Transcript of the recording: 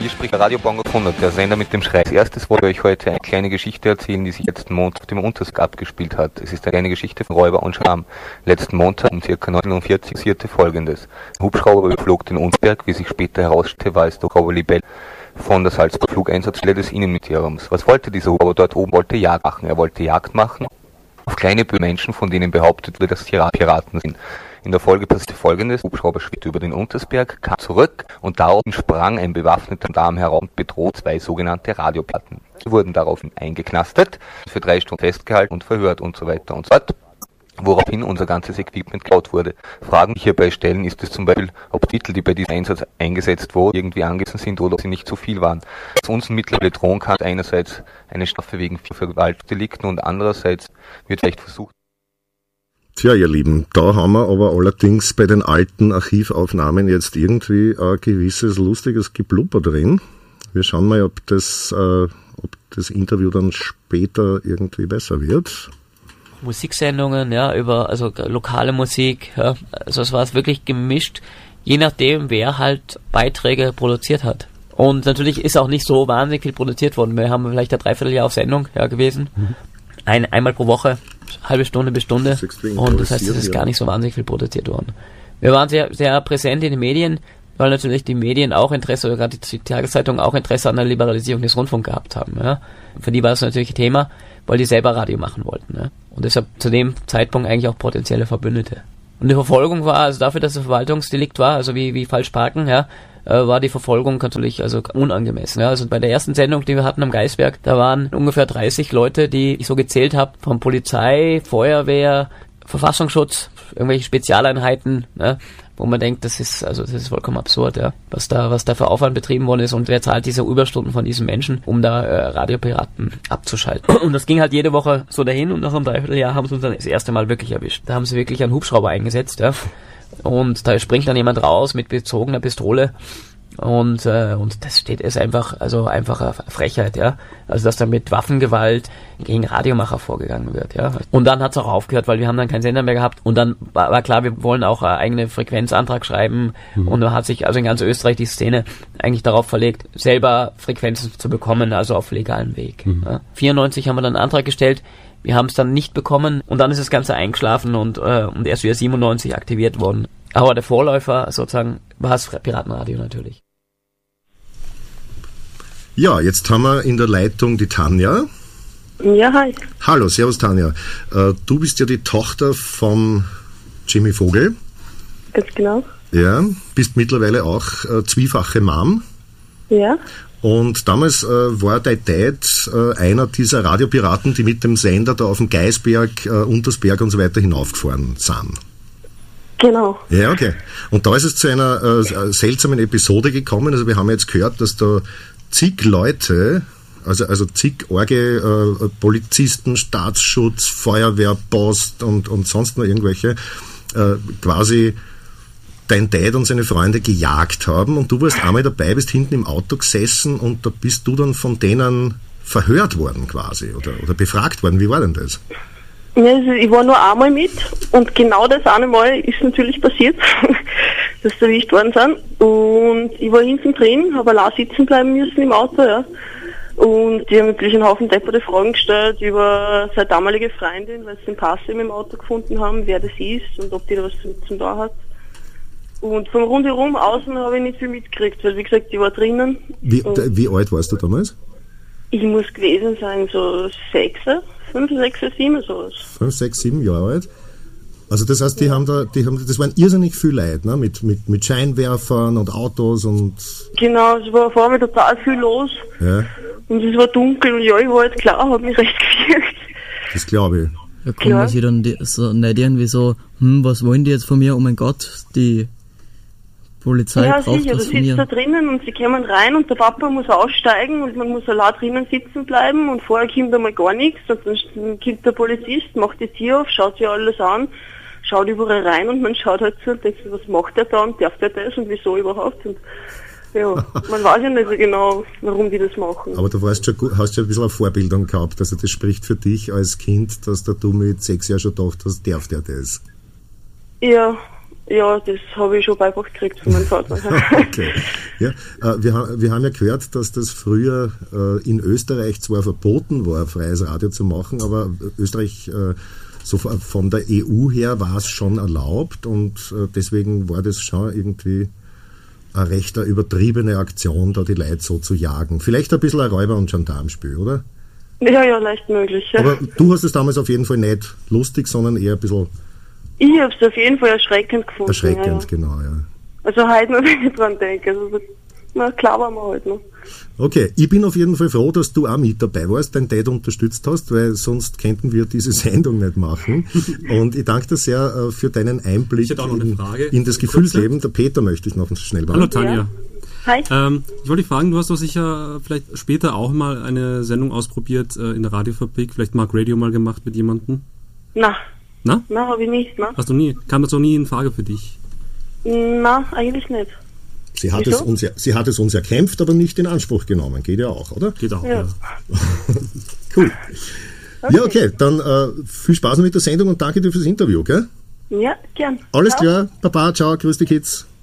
Hier spricht der Radio Bongo 100, der Sender mit dem Schrei. Als erstes wollte ich euch heute eine kleine Geschichte erzählen, die sich letzten Montag auf dem Untersberg abgespielt hat. Es ist eine kleine Geschichte von Räuber und Scham. Letzten Montag um ca. 19:40 passierte Folgendes. Ein Hubschrauber überflog den Untersberg, wie sich später herausstellte, war es der Hubschrauber Libelle von der Salzburg Flugeinsatzstelle des Innenministeriums. Was wollte dieser Hubschrauber dort oben? Wollte Jagd machen. Er wollte Jagd machen auf kleine Menschen, von denen behauptet wurde, dass sie Piraten sind. In der Folge passierte Folgendes: Der Hubschrauber schwebte über den Untersberg, kam zurück und daraufhin sprang ein bewaffneter Damen heraus und bedroht 2 sogenannte Radiopiraten. Sie wurden daraufhin eingeknastet, für 3 Stunden festgehalten und verhört und so weiter und so fort. Woraufhin unser ganzes Equipment geklaut wurde. Fragen, die hierbei stellen, ist es zum Beispiel, ob Titel, die bei diesem Einsatz eingesetzt wurden, irgendwie angemessen sind oder ob sie nicht zu viel waren. Was uns mittlerweile drohen kann, einerseits eine Strafe wegen Vergewaltigungsdelikten und andererseits wird vielleicht versucht. Tja, ihr Lieben, da haben wir aber allerdings bei den alten Archivaufnahmen jetzt irgendwie ein gewisses lustiges Geblubber drin. Wir schauen mal, ob das Interview dann später irgendwie besser wird. Musiksendungen, ja, also lokale Musik, ja, also es war wirklich gemischt, je nachdem, wer halt Beiträge produziert hat. Und natürlich ist auch nicht so wahnsinnig viel produziert worden. Wir haben vielleicht ein Dreivierteljahr auf Sendung gewesen. Einmal pro Woche, halbe Stunde bis Stunde. Und das heißt, es ist gar nicht so wahnsinnig viel produziert worden. Wir waren sehr, sehr präsent in den Medien, weil natürlich die Medien auch Interesse, oder gerade die Tageszeitungen auch Interesse an der Liberalisierung des Rundfunks gehabt haben. Ja. Für die war das natürlich ein Thema, weil die selber Radio machen wollten. Ja. Und deshalb zu dem Zeitpunkt eigentlich auch potenzielle Verbündete. Und die Verfolgung war, also dafür, dass es ein Verwaltungsdelikt war, also wie falsch parken, ja, war die Verfolgung natürlich also unangemessen. Ja. Also bei der ersten Sendung, die wir hatten am Geisberg, da waren ungefähr 30 Leute, die ich so gezählt habe, von Polizei, Feuerwehr, Verfassungsschutz, irgendwelche Spezialeinheiten, ne, wo man denkt, das ist vollkommen absurd, ja, was da für Aufwand betrieben worden ist und wer zahlt diese Überstunden von diesen Menschen, um da Radiopiraten abzuschalten. Und das ging halt jede Woche so dahin und nach einem Dreivierteljahr haben sie uns dann das erste Mal wirklich erwischt. Da haben sie wirklich einen Hubschrauber eingesetzt, ja, und da springt dann jemand raus mit bezogener Pistole. Und das ist einfach eine Frechheit, ja. Also dass da mit Waffengewalt gegen Radiomacher vorgegangen wird, ja. Und dann hat's auch aufgehört, weil wir haben dann keinen Sender mehr gehabt. Und dann war klar, wir wollen auch einen eigenen Frequenzantrag schreiben. Und da hat sich also in ganz Österreich die Szene eigentlich darauf verlegt, selber Frequenzen zu bekommen, also auf legalem Weg. Ja. 94 haben wir dann einen Antrag gestellt. Wir haben es dann nicht bekommen und dann ist das Ganze eingeschlafen und erst wieder 97 aktiviert worden. Aber der Vorläufer sozusagen war das Piratenradio natürlich. Ja, jetzt haben wir in der Leitung die Tanja. Ja, hi. Hallo, servus Tanja. Du bist ja die Tochter vom Jimmy Vogel. Ganz genau. Ja, bist mittlerweile auch zwiefache Mom. Ja. Und damals war dein Dad einer dieser Radiopiraten, die mit dem Sender da auf dem Geisberg, Untersberg und so weiter hinaufgefahren sind. Genau. Ja, okay. Und da ist es zu einer seltsamen Episode gekommen. Also wir haben jetzt gehört, dass da zig Leute, also zig Orge, Polizisten, Staatsschutz, Feuerwehr, Post und sonst noch irgendwelche, quasi dein Dad und seine Freunde gejagt haben und du warst einmal dabei, bist hinten im Auto gesessen und da bist du dann von denen verhört worden quasi oder befragt worden. Wie war denn das? Ja, also ich war nur einmal mit und genau das eine Mal ist natürlich passiert, dass sie erwischt worden sind und ich war hinten drin, habe allein sitzen bleiben müssen im Auto, ja. Und die haben natürlich einen Haufen depperte Fragen gestellt über seine damalige Freundin, weil sie den Pass im Auto gefunden haben, wer das ist und ob die da was zum da hat. Und von rundherum außen habe ich nicht viel mitgekriegt, weil wie gesagt, ich war drinnen. Wie alt warst du damals? Ich muss gewesen sein, so 5, 6, 7, sowas. 5, 6, 7 Jahre alt. Also das heißt, das waren irrsinnig viele Leute, ne? Mit Scheinwerfern und Autos und... Genau, es war vor mir total viel los. Ja. Und es war dunkel und ja, ich war halt klar, habe mich recht gefürchtet. Das glaube ich. Ja, kommen wir sich dann so nicht irgendwie so, was wollen die jetzt von mir? Oh mein Gott, die Polizei braucht was von mir. Ja, sicher, du sitzt da drinnen und sie kommen rein und der Papa muss aussteigen und man muss allein drinnen sitzen bleiben und vorher kommt einmal gar nichts und dann kommt der Polizist, macht die Tür auf, schaut sich alles an, schaut überall rein und man schaut halt so und denkt, was macht der da und darf der das und wieso überhaupt und ja, man weiß ja nicht so genau, warum die das machen. Aber du hast schon ein bisschen eine Vorbildung gehabt, also das spricht für dich als Kind, dass du mit 6 Jahren schon gedacht hast, darf der das? Ja, Ja, das habe ich schon beigebracht gekriegt von meinem Vater. Okay. Ja, wir haben ja gehört, dass das früher in Österreich zwar verboten war, freies Radio zu machen, aber Österreich so von der EU her war es schon erlaubt und deswegen war das schon irgendwie eine recht übertriebene Aktion, da die Leute so zu jagen. Vielleicht ein bisschen ein Räuber- und Gendarmspiel, oder? Ja, leicht möglich. Ja. Aber du hast es damals auf jeden Fall nicht lustig, sondern eher ein bisschen... Ich habe es auf jeden Fall erschreckend gefunden. Erschreckend, ja. Genau, ja. Also heute noch, wenn ich dran denke. Also, na, klar war man halt noch. Okay, ich bin auf jeden Fall froh, dass du auch mit dabei warst, dein Dad unterstützt hast, weil sonst könnten wir diese Sendung nicht machen. Und ich danke dir sehr für deinen Einblick in das Gefühlsleben. Der Peter möchte ich noch schnell machen. Hallo Tanja. Ja. Hi. Ich wollte dich fragen, du hast doch sicher vielleicht später auch mal eine Sendung ausprobiert in der Radiofabrik, vielleicht Mark Radio mal gemacht mit jemandem? Na, Na? na, habe ich nicht, na. Hast du nie? Kam das auch nie in Frage für dich? Na, eigentlich nicht. Sie hat es uns erkämpft, aber nicht in Anspruch genommen. Geht ja auch, oder? Geht auch, Ja. Cool. Okay. Ja, okay. Dann viel Spaß mit der Sendung und danke dir fürs Interview, gell? Ja, gern. Alles Ciao. klar. Baba, ciao, grüß die Kids.